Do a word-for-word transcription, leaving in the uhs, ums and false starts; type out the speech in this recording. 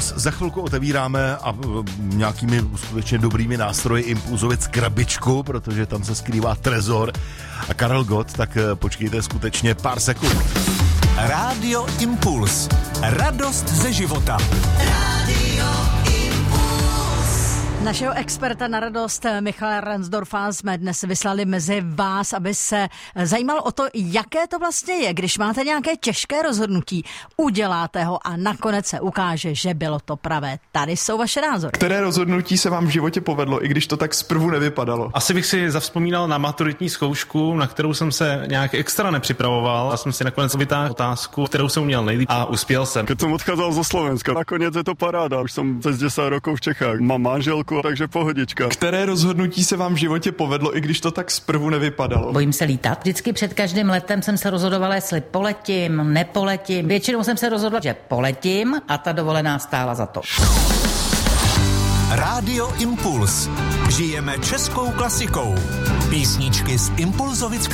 Impuls za chvilku otevíráme a nějakými skutečně dobrými nástroji Impulzovic krabičku, protože tam se skrývá trezor a Karel Gott, tak počkejte skutečně pár sekund. Rádio Impuls. Radost ze života. Rádio Našeho experta na radost Michala Ransdorfa jsme dnes vyslali mezi vás, aby se zajímal o to, jaké to vlastně je, když máte nějaké těžké rozhodnutí, uděláte ho a nakonec se ukáže, že bylo to pravé. Tady jsou vaše názory. Které rozhodnutí se vám v životě povedlo, i když to tak zprvu nevypadalo? Asi bych si zavzpomínal na maturitní zkoušku, na kterou jsem se nějak extra nepřipravoval a jsem si nakonec vytáhl otázku, kterou jsem měl nejlíp a uspěl jsem. Keď jsem odcházel zo Slovenska, nakonec je to paráda. Už jsem přes deset rokov v Čechách. Mám manželku, takže pohodička. Které rozhodnutí se vám v životě povedlo, i když to tak zprvu nevypadalo? Bojím se lítat. Vždycky před každým letem jsem se rozhodovala, jestli poletím, nepoletím. Většinou jsem se rozhodla, že poletím a ta dovolená stála za to. Rádio Impuls. Žijeme českou klasikou. Písničky z Impulzovic